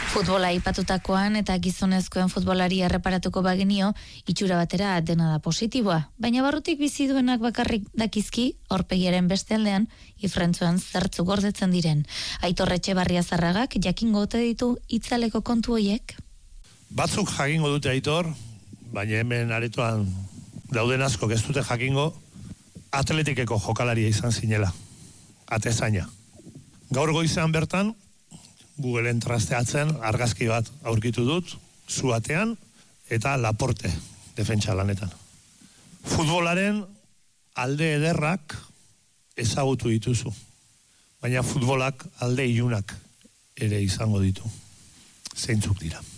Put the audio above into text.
Futbola aipatutakoan eta gizonezkoen futbolari erreparatuko bagenio, itxura batera dena da positiboa. Baina barrutik bizi duenak bakarrik dakizki, aurpegiaren beste aldean, ifrentzuan zertzu gordetzen diren. Aitor Etxebarria Zarragak jakingo ote ditu itzaleko kontu hoiek? Batzuk jakingo dute Aitor, baina hemen aretoan dauden asko ez dute jakingo, atletikeko jokalaria izan zinela, atezaina. Gaur goizean bertan, Googleen trasteatzen argazki bat aurkitu dut, zu batean eta Laporte defentsa lanetan. Futbolaren alde ederrak ezagutu dituzu, baina futbolak alde ilunak ere izango ditu. Zeintzuk dira?